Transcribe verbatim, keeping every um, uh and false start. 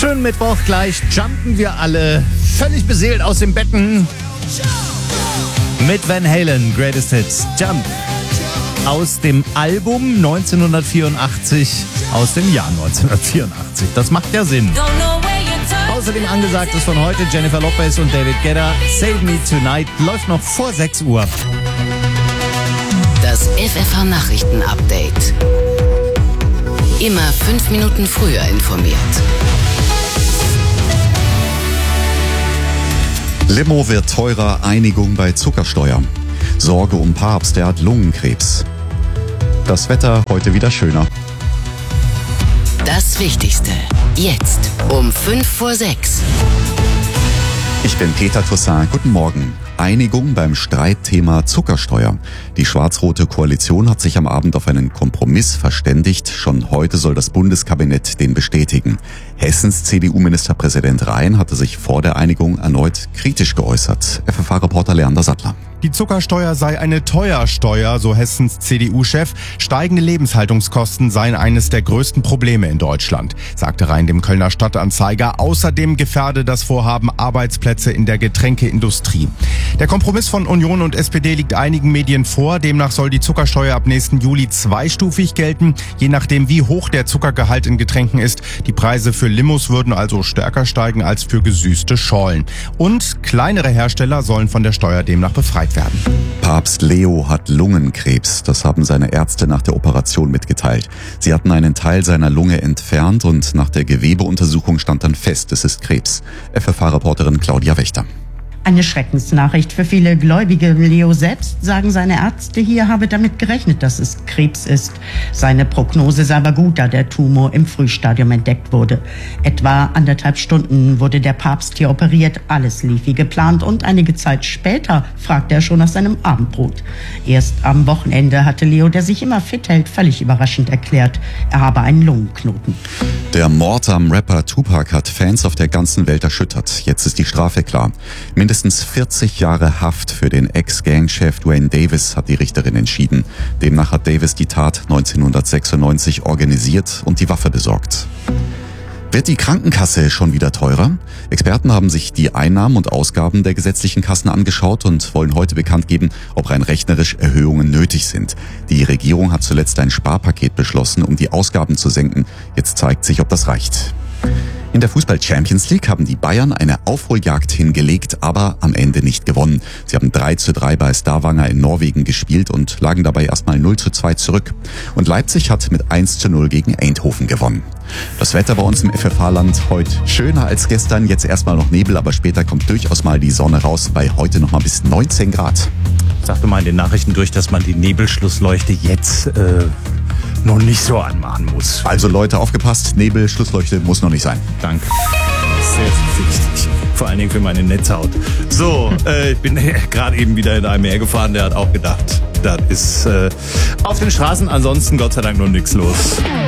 Schönen Mittwoch, gleich jumpen wir alle völlig beseelt aus den Betten mit Van Halen, Greatest Hits, Jump. Aus dem Album neunzehnhundertvierundachtzig, aus dem Jahr neunzehnhundertvierundachtzig. Das macht ja Sinn. Außerdem angesagt ist von heute Jennifer Lopez und David Guetta. Save Me Tonight läuft noch vor sechs Uhr. Das F F H-Nachrichten-Update. Immer fünf Minuten früher informiert. Limo wird teurer, Einigung bei Zuckersteuer. Sorge um Papst, der hat Lungenkrebs. Das Wetter heute wieder schöner. Das Wichtigste. Jetzt um fünf vor sechs. Ich bin Peter Toussaint. Guten Morgen. Einigung beim Streitthema Zuckersteuer. Die schwarz-rote Koalition hat sich am Abend auf einen Kompromiss verständigt. Schon heute soll das Bundeskabinett den bestätigen. Hessens C D U-Ministerpräsident Rhein hatte sich vor der Einigung erneut kritisch geäußert. F F H-Reporter Leander Sattler. Die Zuckersteuer sei eine Teuersteuer, so Hessens C D U-Chef. Steigende Lebenshaltungskosten seien eines der größten Probleme in Deutschland, sagte Rhein dem Kölner Stadtanzeiger. Außerdem gefährde das Vorhaben Arbeitsplätze in der Getränkeindustrie. Der Kompromiss von Union und S P D liegt einigen Medien vor. Demnach soll die Zuckersteuer ab nächsten Juli zweistufig gelten, je nachdem wie hoch der Zuckergehalt in Getränken ist. Die Preise für Limos würden also stärker steigen als für gesüßte Schorlen. Und kleinere Hersteller sollen von der Steuer demnach befreit werden. Papst Leo hat Lungenkrebs. Das haben seine Ärzte nach der Operation mitgeteilt. Sie hatten einen Teil seiner Lunge entfernt und nach der Gewebeuntersuchung stand dann fest, es ist Krebs. F F H-Reporterin Claudia Wächter. Eine Schreckensnachricht für viele Gläubige. Leo selbst, sagen seine Ärzte hier, habe damit gerechnet, dass es Krebs ist. Seine Prognose sei aber gut, da der Tumor im Frühstadium entdeckt wurde. Etwa anderthalb Stunden wurde der Papst hier operiert. Alles lief wie geplant und einige Zeit später fragte er schon nach seinem Abendbrot. Erst am Wochenende hatte Leo, der sich immer fit hält, völlig überraschend erklärt, er habe einen Lungenknoten. Der Mord am Rapper Tupac hat Fans auf der ganzen Welt erschüttert. Jetzt ist die Strafe klar. Mindestens vierzig Jahre Haft für den Ex-Gang-Chef Duane Davis hat die Richterin entschieden. Demnach hat Davis die Tat neunzehnhundertsechsundneunzig organisiert und die Waffe besorgt. Wird die Krankenkasse schon wieder teurer? Experten haben sich die Einnahmen und Ausgaben der gesetzlichen Kassen angeschaut und wollen heute bekannt geben, ob rein rechnerisch Erhöhungen nötig sind. Die Regierung hat zuletzt ein Sparpaket beschlossen, um die Ausgaben zu senken. Jetzt zeigt sich, ob das reicht. In der Fußball-Champions League haben die Bayern eine Aufholjagd hingelegt, aber am Ende nicht gewonnen. Sie haben drei zu drei bei Stavanger in Norwegen gespielt und lagen dabei erstmal null zu zwei zurück. Und Leipzig hat mit eins zu null gegen Eindhoven gewonnen. Das Wetter bei uns im F F H-Land heute schöner als gestern. Jetzt erstmal noch Nebel, aber später kommt durchaus mal die Sonne raus, bei heute noch mal bis neunzehn Grad. Ich sagte mal in den Nachrichten durch, dass man die Nebelschlussleuchte jetzt äh, noch nicht so anmachen muss. Also Leute, aufgepasst, Nebel, Schlussleuchte muss noch nicht sein. Danke. Sehr wichtig. Vor allen Dingen für meine Netzhaut. So, äh, ich bin gerade eben wieder in einem Meer gefahren, der hat auch gedacht, das ist äh, auf den Straßen ansonsten Gott sei Dank noch nichts los.